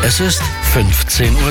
Es ist 15:30 Uhr.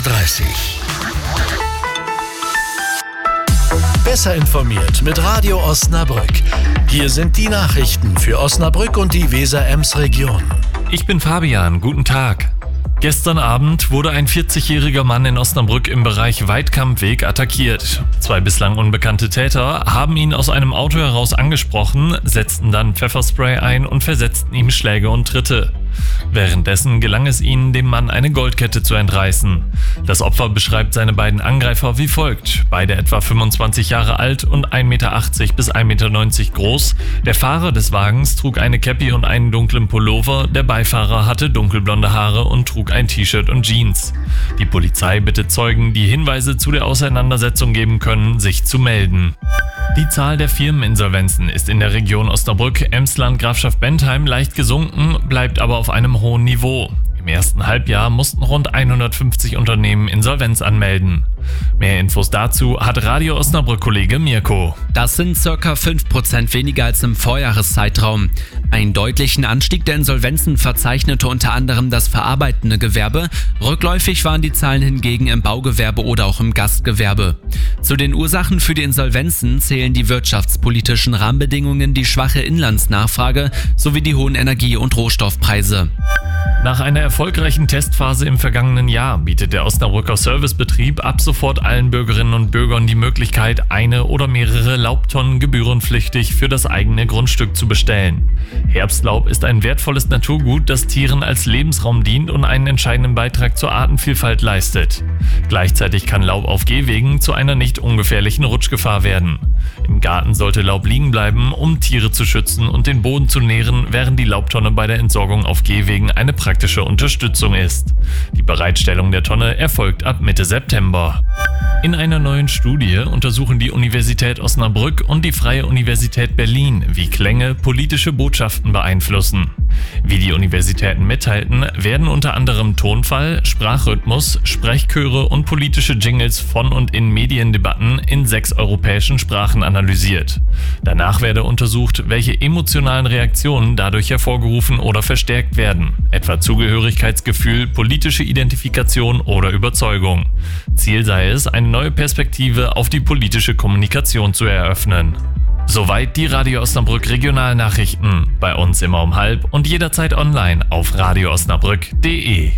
Besser informiert mit Radio Osnabrück. Hier sind die Nachrichten für Osnabrück und die Weser-Ems-Region. Ich bin Fabian, guten Tag. Gestern Abend wurde ein 40-jähriger Mann in Osnabrück im Bereich Weidkampweg attackiert. 2 bislang unbekannte Täter haben ihn aus einem Auto heraus angesprochen, setzten dann Pfefferspray ein und versetzten ihm Schläge und Tritte. Währenddessen gelang es ihnen, dem Mann eine Goldkette zu entreißen. Das Opfer beschreibt seine beiden Angreifer wie folgt. Beide etwa 25 Jahre alt und 1,80 Meter bis 1,90 Meter groß. Der Fahrer des Wagens trug eine Cappy und einen dunklen Pullover. Der Beifahrer hatte dunkelblonde Haare und trug ein T-Shirt und Jeans. Die Polizei bittet Zeugen, die Hinweise zu der Auseinandersetzung geben können, sich zu melden. Die Zahl der Firmeninsolvenzen ist in der Region Osnabrück, Emsland, Grafschaft Bentheim leicht gesunken, bleibt aber auf einem hohen Niveau. Im ersten Halbjahr mussten rund 150 Unternehmen Insolvenz anmelden. Mehr Infos dazu hat Radio Osnabrück-Kollege Mirko. Das sind ca. 5% weniger als im Vorjahreszeitraum. Einen deutlichen Anstieg der Insolvenzen verzeichnete unter anderem das verarbeitende Gewerbe. Rückläufig waren die Zahlen hingegen im Baugewerbe oder auch im Gastgewerbe. Zu den Ursachen für die Insolvenzen zählen die wirtschaftspolitischen Rahmenbedingungen, die schwache Inlandsnachfrage sowie die hohen Energie- und Rohstoffpreise. Nach einer erfolgreichen Testphase im vergangenen Jahr bietet der Osnabrücker Servicebetrieb ab sofort allen Bürgerinnen und Bürgern die Möglichkeit, eine oder mehrere Laubtonnen gebührenpflichtig für das eigene Grundstück zu bestellen. Herbstlaub ist ein wertvolles Naturgut, das Tieren als Lebensraum dient und einen entscheidenden Beitrag zur Artenvielfalt leistet. Gleichzeitig kann Laub auf Gehwegen zu einer nicht ungefährlichen Rutschgefahr werden. Im Garten sollte Laub liegen bleiben, um Tiere zu schützen und den Boden zu nähren, während die Laubtonne bei der Entsorgung auf Gehwegen eine praktische Unterstützung ist. Die Bereitstellung der Tonne erfolgt ab Mitte September. In einer neuen Studie untersuchen die Universität Osnabrück und die Freie Universität Berlin, wie Klänge politische Botschaften beeinflussen. Wie die Universitäten mitteilten, werden unter anderem Tonfall, Sprachrhythmus, Sprechchöre und politische Jingles von und in Mediendebatten in 6 europäischen Sprachen analysiert. Danach werde untersucht, welche emotionalen Reaktionen dadurch hervorgerufen oder verstärkt werden, etwa Zugehörigkeitsgefühl, politische Identifikation oder Überzeugung. Ziel sei es, eine neue Perspektive auf die politische Kommunikation zu eröffnen. Soweit die Radio Osnabrück Regionalnachrichten. Bei uns immer um 12:30 und jederzeit online auf radioosnabrück.de.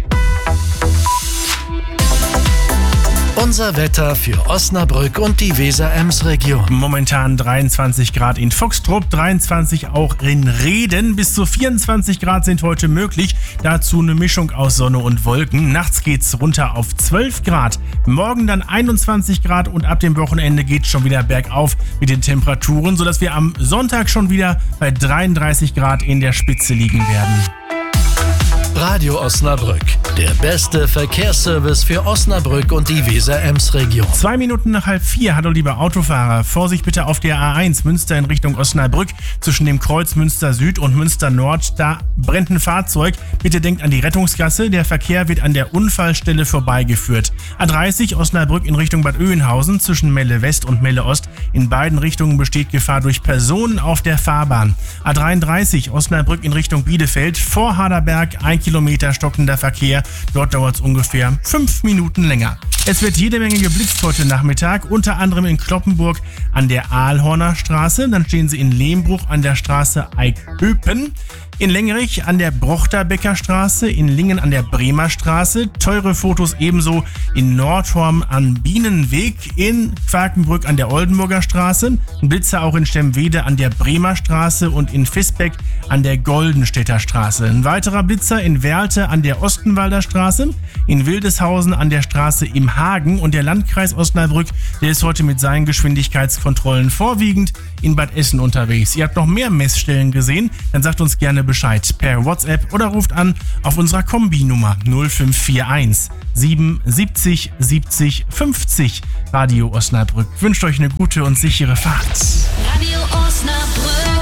Unser Wetter für Osnabrück und die Weser-Ems-Region. Momentan 23 Grad in Foxtrop, 23 auch in Rheden. Bis zu 24 Grad sind heute möglich. Dazu eine Mischung aus Sonne und Wolken. Nachts geht's runter auf 12 Grad. Morgen dann 21 Grad und ab dem Wochenende geht's schon wieder bergauf mit den Temperaturen, sodass wir am Sonntag schon wieder bei 33 Grad in der Spitze liegen werden. Radio Osnabrück, der beste Verkehrsservice für Osnabrück und die Weser-Ems-Region. 2 Minuten nach 3:30. Hallo liebe Autofahrer, Vorsicht bitte auf der A1 Münster in Richtung Osnabrück. Zwischen dem Kreuz Münster Süd und Münster Nord, da brennt ein Fahrzeug. Bitte denkt an die Rettungsgasse, der Verkehr wird an der Unfallstelle vorbeigeführt. A30 Osnabrück in Richtung Bad Oeynhausen zwischen Melle West und Melle Ost. In beiden Richtungen besteht Gefahr durch Personen auf der Fahrbahn. A33 Osnabrück in Richtung Bielefeld vor Harderberg 1 Kilometer stockender Verkehr. Dort dauert es ungefähr 5 Minuten länger. Es wird jede Menge geblitzt heute Nachmittag, unter anderem in Kloppenburg an der Aalhorner Straße. Dann stehen Sie in Lehmbruch an der Straße Eichhöpen. In Lengerich an der Brochterbecker Straße, in Lingen an der Bremer Straße, teure Fotos ebenso in Nordhorn am Bienenweg, in Quakenbrück an der Oldenburger Straße, ein Blitzer auch in Stemwede an der Bremer Straße und in Visbeck an der Goldenstädter Straße. Ein weiterer Blitzer in Werlte an der Ostenwalder Straße, in Wildeshausen an der Straße im Hagen und der Landkreis Osnabrück, der ist heute mit seinen Geschwindigkeitskontrollen vorwiegend in Bad Essen unterwegs. Ihr habt noch mehr Messstellen gesehen, dann sagt uns gerne Bescheid per WhatsApp oder ruft an auf unserer Kombi-Nummer 0541 77 70 50. Radio Osnabrück wünscht euch eine gute und sichere Fahrt. Radio Osnabrück.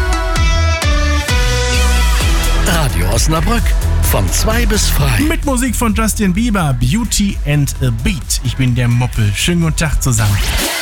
Radio Osnabrück von 2 bis 3. Mit Musik von Justin Bieber, Beauty and a Beat. Ich bin der Moppel. Schönen guten Tag zusammen.